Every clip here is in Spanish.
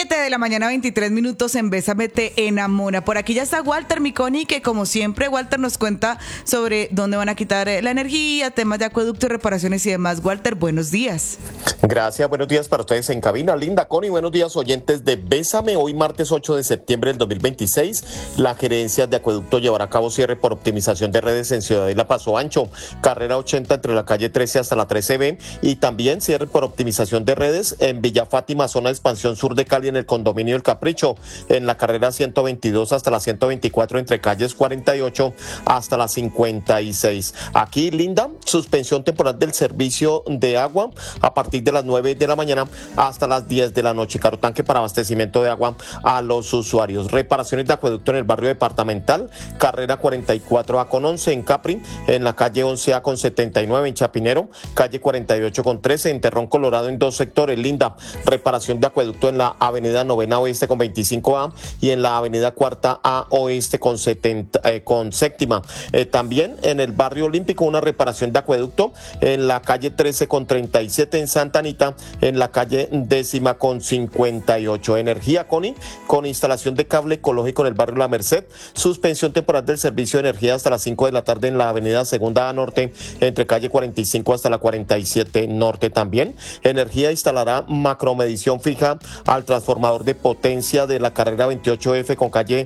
7 de la mañana, 23 minutos en Bésame te enamora. Por aquí ya está Walter Miconi, que como siempre, Walter nos cuenta sobre dónde van a quitar la energía, temas de acueducto, reparaciones y demás. Walter, buenos días. Gracias, buenos días para ustedes en cabina. Linda, Connie, buenos días oyentes de Bésame. Hoy martes 8 de septiembre del 2026, la gerencia de acueducto llevará a cabo cierre por optimización de redes en Ciudadela Paso Ancho, carrera 80 entre la calle 13 hasta la 13B, y también cierre por optimización de redes en Villa Fátima, zona de expansión sur de Cali, en el condominio El Capricho, en la carrera 122 hasta la 124 entre calles 48 hasta la 56. Aquí, Linda, suspensión temporal del servicio de agua a partir de las 9 de la mañana hasta las 10 de la noche. Carotanque para abastecimiento de agua a los usuarios. Reparaciones de acueducto en el barrio departamental, carrera 44A con 11 en Capri, en la calle 11A con 79 en Chapinero, calle 48 con 13 en Terrón Colorado, en dos sectores. Linda, reparación de acueducto en la avenida Novena Oeste con 25A y en la avenida Cuarta A Oeste con séptima. También en el barrio Olímpico, una reparación de acueducto en la calle 13 con 37 en Santa Anita, en la calle 10ª con 58. Energía, Connie, con instalación de cable ecológico en el barrio La Merced, suspensión temporal del servicio de energía hasta las 5 de la tarde en la avenida Segunda A Norte, entre calle 45 hasta la 47 Norte. También Energía instalará macromedición fija al transformador de potencia de la carrera 28F con calle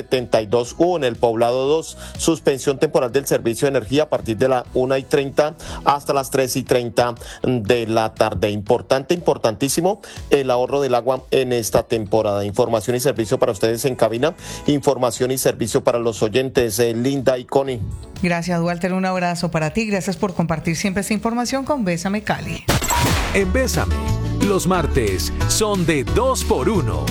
72U en el Poblado 2, suspensión temporal del servicio de energía a partir de la 1:30 hasta las 3:30 de la tarde. Importantísimo el ahorro del agua en esta temporada. Información y servicio para ustedes en cabina, información y servicio para los oyentes, Linda y Connie. Gracias, Walter, un abrazo para ti. Gracias por compartir siempre esta información con Bésame Cali. En Bésame, los martes son de 2x1.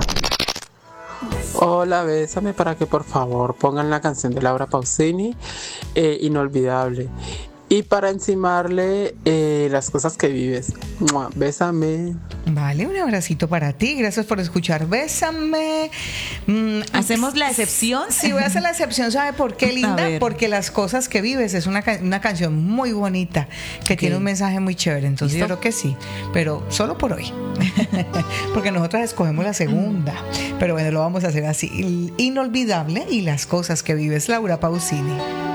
Hola, bésame para que por favor pongan la canción de Laura Pausini, Inolvidable. Y para encimarle las cosas que vives. ¡Mua! Bésame. Vale, un abracito para ti. Gracias por escuchar. Bésame. ¿Hacemos la excepción? Sí, voy a hacer la excepción. ¿Sabe por qué, Linda? Porque Las cosas que vives es una canción muy bonita que tiene un mensaje muy chévere. Entonces yo creo que sí, pero solo por hoy. Porque nosotras escogemos la segunda. Pero bueno, lo vamos a hacer así. Inolvidable y Las cosas que vives, Laura Pausini.